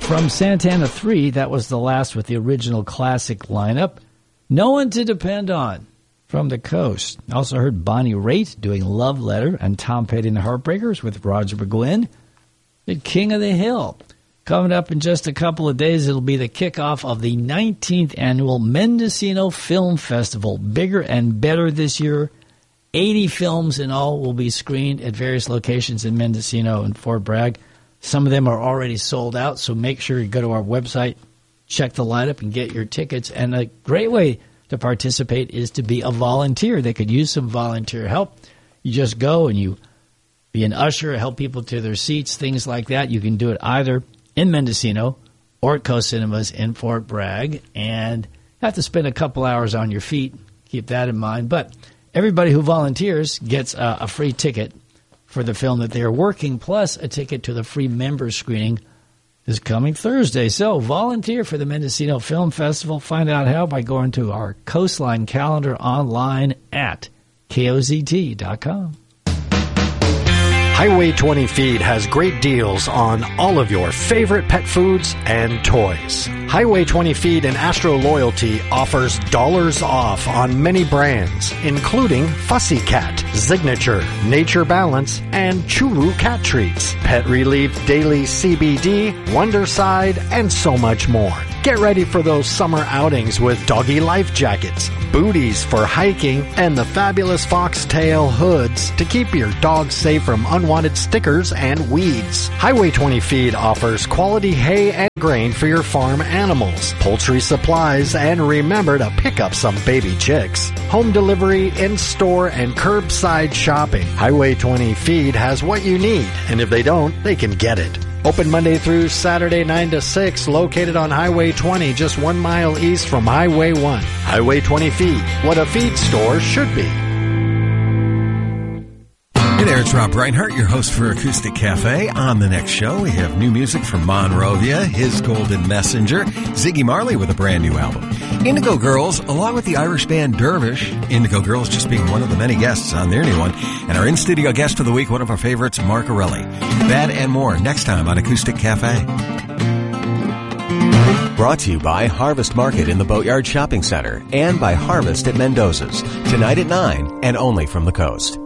From Santana 3, that was the last with the original classic lineup. No One to Depend On from the Coast. Also heard Bonnie Raitt doing Love Letter and Tom Petty and the Heartbreakers with Roger McGuinn. The King of the Hill. Coming up in just a couple of days, it'll be the kickoff of the 19th annual Mendocino Film Festival. Bigger and better this year. 80 films in all will be screened at various locations in Mendocino and Fort Bragg. Some of them are already sold out, so make sure you go to our website, check the lineup, and get your tickets. And a great way to participate is to be a volunteer. They could use some volunteer help. You just go and you be an usher, help people to their seats, things like that. You can do it either in Mendocino or at Coast Cinemas in Fort Bragg. And have to spend a couple hours on your feet. Keep that in mind. But everybody who volunteers gets a free ticket for the film that they're working, plus a ticket to the free members screening this coming Thursday. So volunteer for the Mendocino Film Festival. Find out how by going to our Coastline calendar online at KOZT.com. Highway 20 Feed has great deals on all of your favorite pet foods and toys. Highway 20 Feed and Astro Loyalty offers dollars off on many brands, including Fussy Cat, Signature, Nature Balance, and Churu Cat Treats, Pet Relief Daily CBD, Wonderside, and so much more. Get ready for those summer outings with doggy life jackets, booties for hiking, and the fabulous foxtail hoods to keep your dog safe from unwanted stickers and weeds. Highway 20 Feed offers quality hay and grain for your farm animals, poultry supplies, and remember to pick up some baby chicks. Home delivery, in-store, and curbside shopping. Highway 20 Feed has what you need, and if they don't, they can get it. Open Monday through Saturday 9 to 6, located on Highway 20, just 1 mile east from Highway 1. Highway 20 Feed, what a feed store should be. Hey there, it's Rob Reinhart, your host for Acoustic Cafe. On the next show, we have new music from Monrovia, His Golden Messenger, Ziggy Marley with a brand new album, Indigo Girls, along with the Irish band Dervish, Indigo Girls just being one of the many guests on their new one, and our in-studio guest of the week, one of our favorites, Mark Arelli. That and more next time on Acoustic Cafe. Brought to you by Harvest Market in the Boatyard Shopping Center and by Harvest at Mendoza's. Tonight at 9 and only from the Coast.